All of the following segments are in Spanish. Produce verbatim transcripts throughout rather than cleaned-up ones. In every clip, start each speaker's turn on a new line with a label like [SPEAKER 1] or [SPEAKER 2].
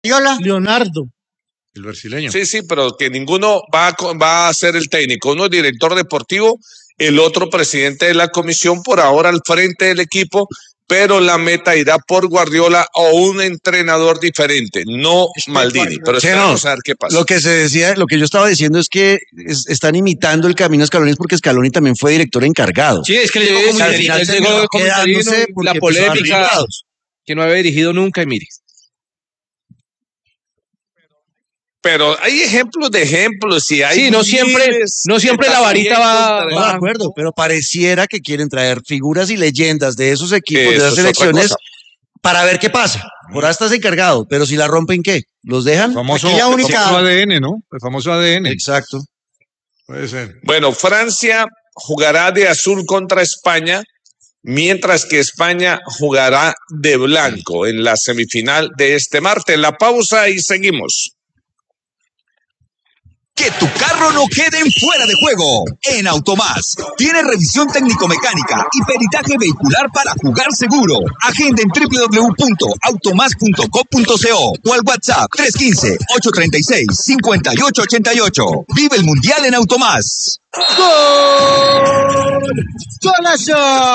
[SPEAKER 1] Guardiola.
[SPEAKER 2] Leonardo.
[SPEAKER 3] El brasileño.
[SPEAKER 4] Sí, sí, pero que ninguno va a, va a ser el técnico. Uno es director deportivo, el otro presidente de la comisión, por ahora al frente del equipo, pero la meta irá por Guardiola o un entrenador diferente, no Maldini. Pero esperamos a ver qué pasa.
[SPEAKER 5] Lo que se decía, lo que yo estaba diciendo es que es, están imitando el camino a Scaloni porque Scaloni también fue director encargado.
[SPEAKER 6] Sí, es que le llegó como interino, él llegó como interino, la polémica, que no había dirigido nunca, y mire.
[SPEAKER 4] Pero hay ejemplos de ejemplos y hay
[SPEAKER 6] sí, no siempre, no siempre la varita va,
[SPEAKER 5] va de acuerdo, pero pareciera que quieren traer figuras y leyendas de esos equipos, de esas selecciones, para ver qué pasa. Por ahora estás encargado, pero si la rompen, ¿qué? ¿Los dejan?
[SPEAKER 3] El famoso,
[SPEAKER 5] la única...
[SPEAKER 3] el famoso A D N, ¿no? El famoso A D N.
[SPEAKER 5] Exacto.
[SPEAKER 3] Puede ser.
[SPEAKER 4] Bueno, Francia jugará de azul contra España, mientras que España jugará de blanco en la semifinal de este martes. La pausa y seguimos.
[SPEAKER 7] Que tu carro no quede en fuera de juego. En Automás tiene revisión técnico-mecánica y peritaje vehicular para jugar seguro. Agenda en doble u doble u doble u punto automás punto com punto co o al WhatsApp tres uno cinco, ocho tres seis, cinco ocho ocho ocho. Vive el Mundial en Automás.
[SPEAKER 1] ¡Gol! ¡Golazo!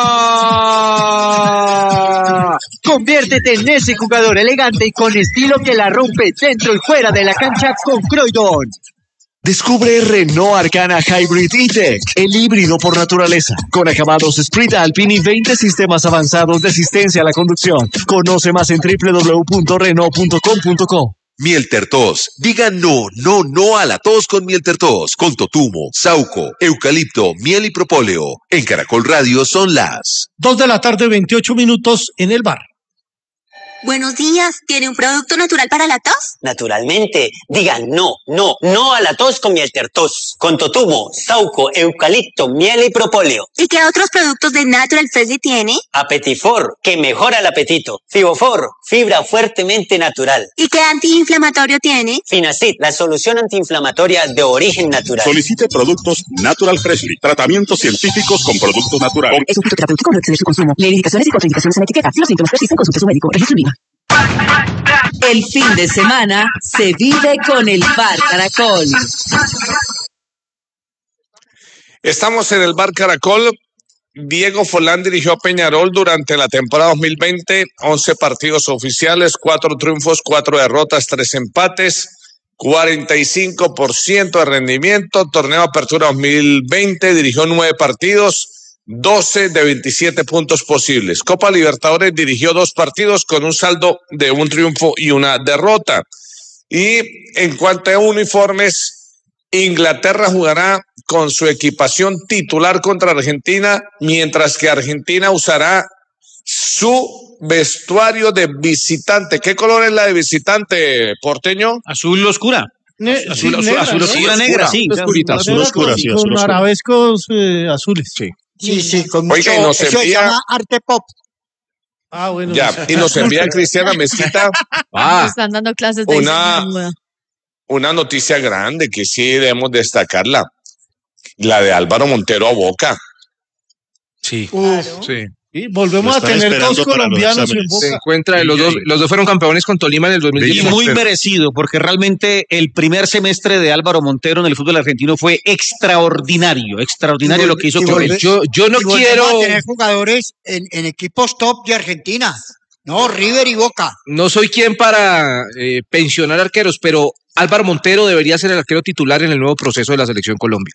[SPEAKER 1] Conviértete en ese jugador elegante y con estilo que la rompe dentro y fuera de la cancha con Croydon.
[SPEAKER 8] Descubre Renault Arcana Hybrid E-Tech, el híbrido por naturaleza, con acabados Sprint Alpine y veinte sistemas avanzados de asistencia a la conducción. Conoce más en doble u doble u doble u punto renault punto com punto co.
[SPEAKER 9] Miel Tertos. Diga no, no, no a la tos con Miel Tertos. Con totumo, sauco, eucalipto, miel y propóleo. En Caracol Radio son las
[SPEAKER 2] dos de la tarde, veintiocho minutos en el bar.
[SPEAKER 10] Buenos días, ¿tiene un producto natural para la tos?
[SPEAKER 11] Naturalmente, digan no, no, no a la tos con Miel Tertos, con totumo, sauco, eucalipto, miel y propóleo.
[SPEAKER 10] ¿Y qué otros productos de Natural Freshly tiene?
[SPEAKER 11] Apetifor, que mejora el apetito. Fibofor, fibra fuertemente natural.
[SPEAKER 10] ¿Y qué antiinflamatorio tiene?
[SPEAKER 11] Finacid, la solución antiinflamatoria de origen natural.
[SPEAKER 12] Solicite productos Natural Freshly, tratamientos científicos con productos naturales.
[SPEAKER 13] Es un producto terapéutico, no excede su consumo. Lee indicaciones y contraindicaciones en la etiqueta. Si los síntomas persisten, consulte a su médico. Registro INVIMA.
[SPEAKER 14] El fin de semana se vive con el Bar Caracol.
[SPEAKER 4] Estamos en el Bar Caracol. Diego Forlán dirigió a Peñarol durante la temporada dos mil veinte, once partidos oficiales, cuatro triunfos, cuatro derrotas, tres empates, cuarenta y cinco por ciento de rendimiento. Torneo Apertura dos mil veinte, dirigió nueve partidos, doce de veintisiete puntos posibles. Copa Libertadores dirigió dos partidos con un saldo de un triunfo y una derrota. Y en cuanto a uniformes, Inglaterra jugará con su equipación titular contra Argentina, mientras que Argentina usará su vestuario de visitante. ¿Qué color es la de visitante, porteño?
[SPEAKER 6] Azul oscura.
[SPEAKER 2] Ne
[SPEAKER 6] azul,
[SPEAKER 2] sí,
[SPEAKER 6] azul,
[SPEAKER 2] negra,
[SPEAKER 6] azul,
[SPEAKER 2] ¿no?
[SPEAKER 6] oscura, negra, sí.
[SPEAKER 2] Oscurita,
[SPEAKER 3] azul oscura, sí, azul
[SPEAKER 2] con
[SPEAKER 3] oscura.
[SPEAKER 2] arabescos eh, azules.
[SPEAKER 3] Sí.
[SPEAKER 1] Sí, sí, con
[SPEAKER 4] Oiga,
[SPEAKER 1] mucho,
[SPEAKER 4] y nos
[SPEAKER 1] eso
[SPEAKER 4] envía-
[SPEAKER 1] se llama arte pop.
[SPEAKER 2] Ah, bueno.
[SPEAKER 4] Ya, y nos envía Cristiana Mezquita
[SPEAKER 15] Nos están dando clases de
[SPEAKER 4] una,
[SPEAKER 15] diseño de moda.
[SPEAKER 4] una noticia grande que sí debemos destacarla. La de Álvaro Montero a Boca.
[SPEAKER 6] Sí.
[SPEAKER 2] Uf,
[SPEAKER 3] Sí.
[SPEAKER 2] y volvemos
[SPEAKER 3] Lo
[SPEAKER 2] a
[SPEAKER 3] están
[SPEAKER 2] tener dos
[SPEAKER 3] esperando para los
[SPEAKER 2] colombianos en
[SPEAKER 3] exámenes.
[SPEAKER 2] Boca.
[SPEAKER 6] Se encuentra, los dos, los dos fueron campeones con Tolima en el dos mil diez.
[SPEAKER 16] Y muy merecido, porque realmente el primer semestre de Álvaro Montero en el fútbol argentino fue extraordinario, extraordinario lo que hizo.
[SPEAKER 1] Y
[SPEAKER 16] con
[SPEAKER 1] volve-
[SPEAKER 16] él.
[SPEAKER 6] Yo, yo no
[SPEAKER 1] y volvemos
[SPEAKER 6] quiero,
[SPEAKER 1] a tener jugadores en, en equipos top de Argentina. No, River y Boca.
[SPEAKER 6] no soy quien para eh, pensionar arqueros, pero Álvaro Montero debería ser el arquero titular en el nuevo proceso de la Selección Colombia.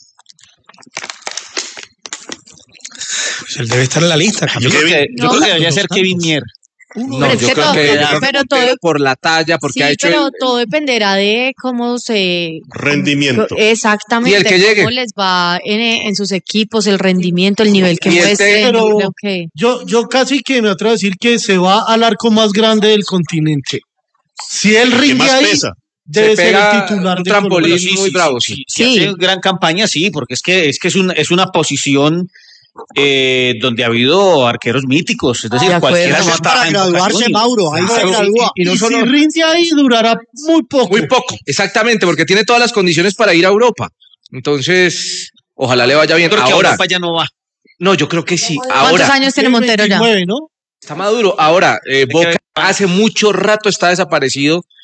[SPEAKER 2] Pues él debe estar en la lista.
[SPEAKER 16] Yo creo que, yo
[SPEAKER 15] No,
[SPEAKER 16] creo que debería
[SPEAKER 2] los
[SPEAKER 16] ser
[SPEAKER 2] Santos.
[SPEAKER 16] Kevin Mier.
[SPEAKER 6] No,
[SPEAKER 15] Pero es
[SPEAKER 6] yo
[SPEAKER 15] que
[SPEAKER 6] creo
[SPEAKER 15] todo-
[SPEAKER 6] que, yo
[SPEAKER 15] pero-
[SPEAKER 6] creo que
[SPEAKER 15] pero
[SPEAKER 6] Montero
[SPEAKER 15] todo-
[SPEAKER 6] por la talla, porque
[SPEAKER 15] Sí,
[SPEAKER 6] ha hecho
[SPEAKER 15] pero
[SPEAKER 6] el-
[SPEAKER 15] todo dependerá de cómo se...
[SPEAKER 3] Rendimiento.
[SPEAKER 15] Exactamente.
[SPEAKER 6] Y el que llegue.
[SPEAKER 15] Cómo les va en, en sus equipos, el rendimiento, el nivel que
[SPEAKER 6] Y el
[SPEAKER 15] muestren.
[SPEAKER 2] pero-
[SPEAKER 15] Yo creo que...
[SPEAKER 2] Yo, yo casi que me atrevo a decir que se va al arco más grande del continente. Si él
[SPEAKER 3] ¿Qué
[SPEAKER 2] rinde
[SPEAKER 3] más
[SPEAKER 2] ahí,
[SPEAKER 3] pesa?
[SPEAKER 2] debe
[SPEAKER 6] Se
[SPEAKER 2] ser
[SPEAKER 6] pega
[SPEAKER 2] el titular
[SPEAKER 6] un
[SPEAKER 2] de
[SPEAKER 6] trampolín.
[SPEAKER 2] Colombia.
[SPEAKER 6] muy bravo, sí.
[SPEAKER 16] Si
[SPEAKER 15] Sí.
[SPEAKER 16] hace gran campaña, sí, porque es que es que es, un, es una posición eh, donde ha habido arqueros míticos, es decir,
[SPEAKER 15] De acuerdo.
[SPEAKER 16] cualquiera
[SPEAKER 1] Eso
[SPEAKER 16] no
[SPEAKER 1] es para
[SPEAKER 16] en
[SPEAKER 1] graduarse,
[SPEAKER 16] Boca Juniors.
[SPEAKER 1] Mauro. Ahí se
[SPEAKER 6] Claro,
[SPEAKER 1] gradúa.
[SPEAKER 6] y, y no
[SPEAKER 2] Y
[SPEAKER 6] solo
[SPEAKER 2] si rinde ahí, durará muy poco.
[SPEAKER 6] muy poco, exactamente, porque tiene todas las condiciones para ir a Europa. Entonces, ojalá le vaya bien.
[SPEAKER 16] Yo creo que
[SPEAKER 6] Ahora,
[SPEAKER 16] Europa ya no va.
[SPEAKER 6] no, yo creo que sí.
[SPEAKER 15] ¿Cuántos
[SPEAKER 6] Ahora,
[SPEAKER 15] años tiene Montero ya?
[SPEAKER 2] veintinueve, ¿no?
[SPEAKER 6] está maduro. Ahora, eh, Boca hace mucho rato está desaparecido